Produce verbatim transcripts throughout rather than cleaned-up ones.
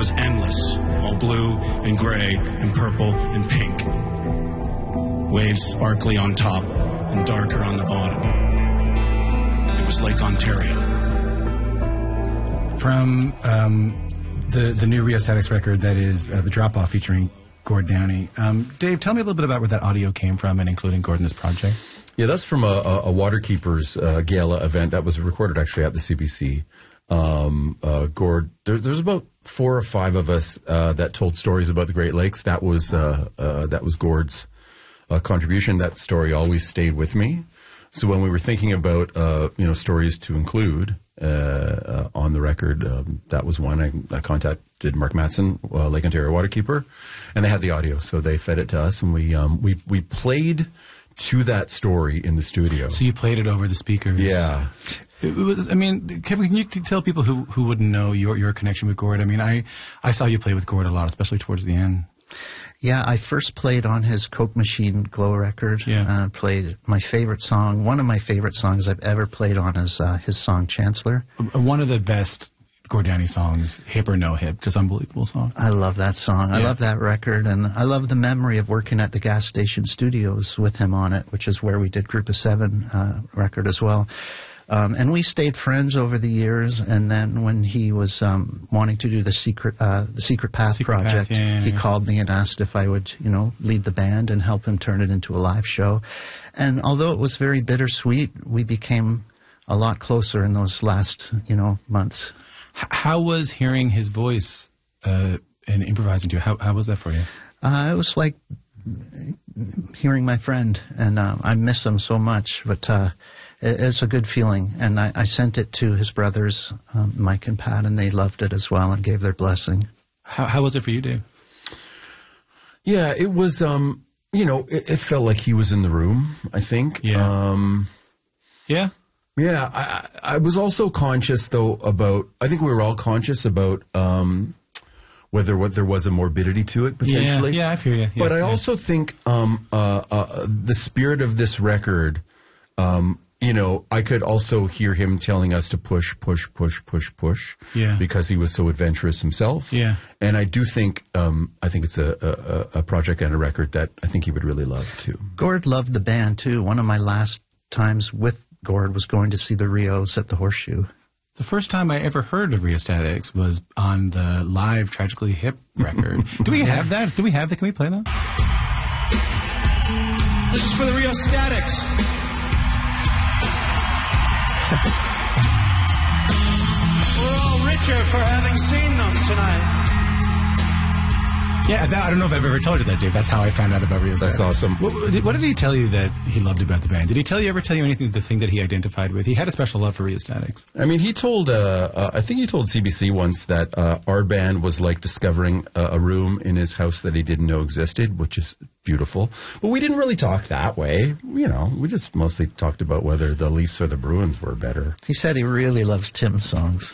was endless, all blue and gray and purple and pink. Waves sparkly on top and darker on the bottom. It was Lake Ontario. From um, the the new Rheostatics record, that is uh, The Drop Off featuring Gord Downie. Um, Dave, tell me a little bit about where that audio came from and including Gord in this project. Yeah, that's from a, a, a Waterkeepers uh, gala event that was recorded actually at the C B C. Um, uh, Gord, there, there's about four or five of us uh, that told stories about the Great Lakes. That was uh, uh, that was Gord's uh, contribution. That story always stayed with me. So when we were thinking about uh, you know stories to include uh, uh, on the record, um, that was one. I, I contacted Mark Matson, uh, Lake Ontario Waterkeeper, and they had the audio, so they fed it to us, and we um, we we played to that story in the studio. So you played it over the speakers. Yeah. It was, I mean, Kevin, can you tell people who, who wouldn't know your your connection with Gord? I mean, I, I saw you play with Gord a lot, especially towards the end. Yeah, I first played on his Coke Machine Glow record. Yeah. Uh, played my favorite song, one of my favorite songs I've ever played on is uh, his song Chancellor. One of the best Gord Downie songs, Hip or No Hip, just unbelievable song. I love that song. Yeah. I love that record, and I love the memory of working at the gas station studios with him on it, which is where we did Group of Seven uh, record as well. Um, and we stayed friends over the years. And then when he was um, wanting to do the Secret uh, the Secret Path Secret project, Path, yeah, yeah, he yeah. called me and asked if I would, you know, lead the band and help him turn it into a live show. And although it was very bittersweet, we became a lot closer in those last, you know, months. How was hearing his voice uh, and improvising to you? How, how was that for you? Uh, it was like hearing my friend, and uh, I miss him so much, but uh, it, it's a good feeling. And I, I sent it to his brothers, um, Mike and Pat, and they loved it as well and gave their blessing. How, how was it for you, Dave? Yeah, it was, um, you know, it, it felt like he was in the room, I think. Yeah. Um, yeah? Yeah, I, I was also conscious, though, about, I think we were all conscious about um, whether what there was a morbidity to it, potentially. Yeah, yeah I feel you. Yeah, but I yeah. also think um, uh, uh, the spirit of this record, um, you know, I could also hear him telling us to push, push, push, push, push. Yeah. Because he was so adventurous himself. Yeah. And I do think, um, I think it's a, a, a project and a record that I think he would really love, too. Gord loved the band, too. One of my last times with Gord was going to see the Rios at the Horseshoe. The first time I ever heard of Rheostatics was on the live Tragically Hip record. Do we have that? Do we have that? Can we play that? This is for the Rheostatics. We're all richer for having seen them tonight. Yeah, that, I don't know if I've ever told you that, Dave. That's how I found out about Rheostatics. That's awesome. What, what did he tell you that he loved about the band? Did he tell you ever tell you anything, the thing that he identified with? He had a special love for Rheostatics. I mean, he told, uh, uh, I think he told C B C once that uh, our band was like discovering a, a room in his house that he didn't know existed, which is beautiful. But we didn't really talk that way. You know, we just mostly talked about whether the Leafs or the Bruins were better. He said he really loves Tim's songs.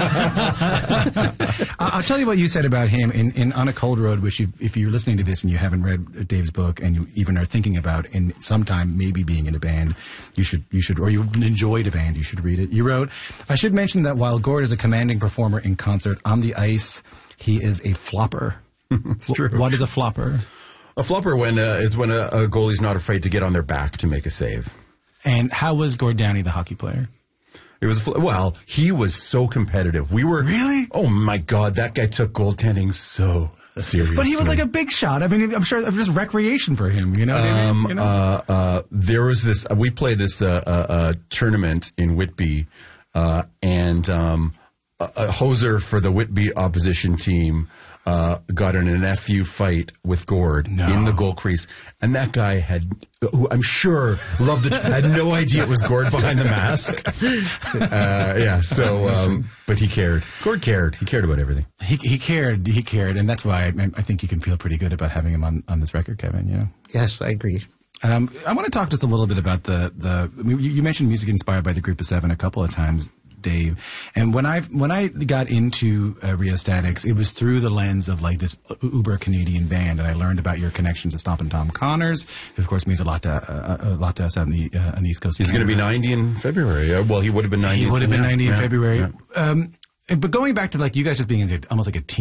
I'll tell you what you said about him in, in On a Cold Road, which you, if you're listening to this and you haven't read Dave's book and you even are thinking about in sometime maybe being in a band, you should, you should, or you enjoyed a band, you should read it. You wrote, I should mention that while Gord is a commanding performer in concert, on the ice, he is a flopper. It's true. What is a flopper? A flopper when, uh, is when a, a goalie's not afraid to get on their back to make a save. And how was Gord Downie, the hockey player? It was, well, he was so competitive. We were... Really? Oh, my God. That guy took goaltending so seriously. But he was like a big shot. I mean, I'm sure it was just recreation for him, you know? what I mean? Um, you know? uh, uh, there was this... Uh, we played this uh, uh, uh, tournament in Whitby, uh, and um, a, a hoser for the Whitby opposition team uh, got in an F U fight with Gord No. in the goal crease. And that guy had... who I'm sure loved it. Had no idea it was Gord behind the mask. Uh, yeah, so, um, but he cared. Gord cared. He cared about everything. He he cared, he cared, and that's why I, I think you can feel pretty good about having him on, on this record, Kevin, you know? Yes, I agree. Um, I want to talk just a little bit about the, the I mean, you, you mentioned music inspired by the Group of Seven a couple of times, Dave. And when I when I got into uh, Rheostatics, it was through the lens of like this uber Canadian band, and I learned about your connection to Stompin' Tom Connors, who of course means a lot to uh, a lot to us on the uh, on the East Coast. He's going to be ninety in February. Uh, well, he would have been ninety. He would have been ninety in yeah, February. Yeah. Um, but going back to like you guys just being like, almost like a team.